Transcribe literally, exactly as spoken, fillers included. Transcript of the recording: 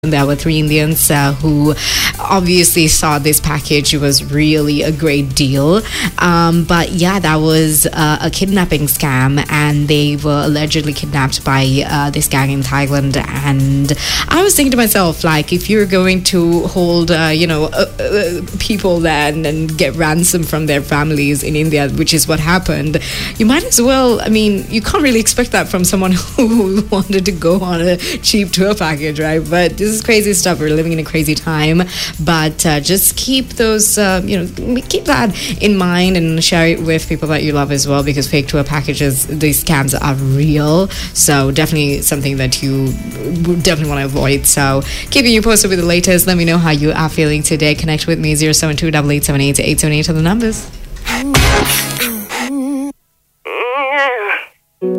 There were three Indians uh, who obviously saw this package was really a great deal. Um, but yeah, that was uh, a kidnapping scam, and they were allegedly kidnapped by uh, this gang in Thailand. And I was thinking to myself, like, if you're going to hold, uh, you know, uh, uh, people then and get ransom from their families in India, which is what happened, you might as well, I mean, you can't really expect that from someone who wanted to go on a cheap tour package, right? But this is crazy stuff. We're living in a crazy time, but uh, just keep those, uh, you know, keep that in mind and share it with people that you love as well, because fake tour packages, these scams are real. So definitely something that you definitely want to avoid. So keeping you posted with the latest. Let me know how you are feeling today. Connect with me. zero seven two eight eight seven eight eight seven eight are the numbers.